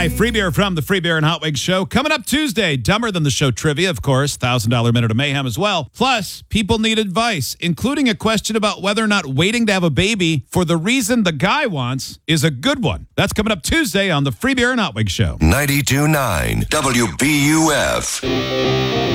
Hi, Free Beer from the Free Beer and Hot Wings Show. Coming up Tuesday, Dumber Than the Show trivia, of course, $1,000 Minute of Mayhem as well. Plus, people need advice, including a question about whether or not waiting to have a baby for the reason the guy wants is a good one. That's coming up Tuesday on the Free Beer and Hot Wings Show. 92.9 WBUF.